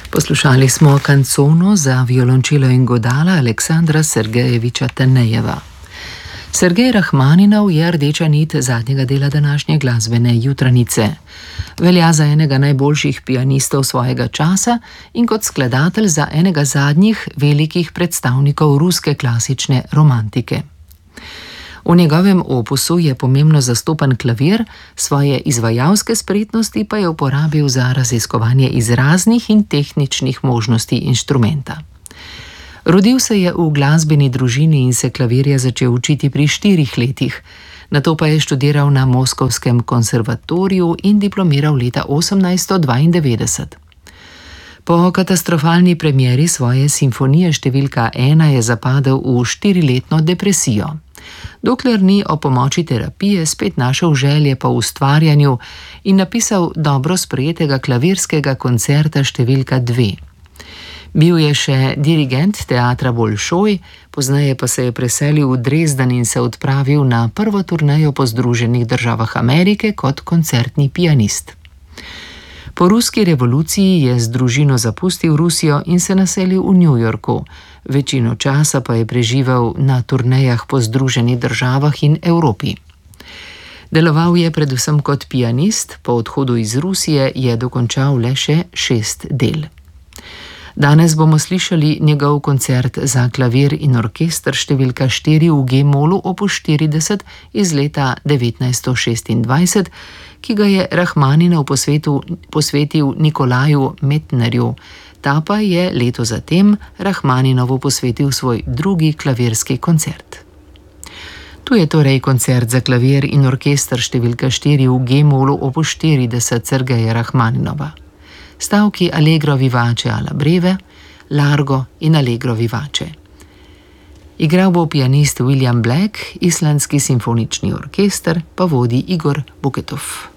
Poslušali smo kancono za violončelo in godala Aleksandra Sergejeviča Tanejeva. Sergej Rahmaninov je rdeča nit zadnjega dela današnje glasbene jutranice. Velja za enega najboljših pianistov svojega časa in kot skladatelj za enega zadnjih velikih predstavnikov ruske klasične romantike. V njegovem opusu je pomembno zastopan klavir, svoje izvajalske spretnosti pa je uporabil za raziskovanje izraznih in tehničnih možnosti inštrumenta. Rodil se je v glasbeni družini in se klavirja začel učiti pri 4 letih, nato pa je študiral na Moskovskem konservatoriju in diplomiral leta 1892. Po katastrofalni premieri svoje simfonije številka 1 je zapadel v 4-letno depresijo. Dokler ni o pomoči terapije spet našel želje po ustvarjanju in napisal dobro sprejetega klavirskega koncerta številka 2. Bil je še dirigent teatra Bolšoj, pozneje pa se je preselil v Dresden in se odpravil na prvo turnejo po Združenih državah Amerike kot koncertni pianist. Po ruski revoluciji je z družino zapustil Rusijo in se naselil v New Yorku. Večino časa pa je preživel na turnejah po Združenih državah in Evropi. Deloval je predvsem kot pianist, po odhodu iz Rusije je dokončal le še 6 del. Danes bomo slišali njegov koncert za klavir in orkester številka 4 v G-molu opus 40 iz leta 1926, ki ga je Rahmaninov posvetil Nikolaju Metnerju. Ta pa je leto zatem Rahmaninovu posvetil svoj drugi klavirski koncert. Tu je torej koncert za klavir in orkester številka 4 v G-molu opus 40 Sergeja Rahmaninova. Stavki Allegro vivace alla breve, Largo in Allegro vivace. Igral bo pianist William Black, islandski simfonični orkester pa vodi Igor Buketov.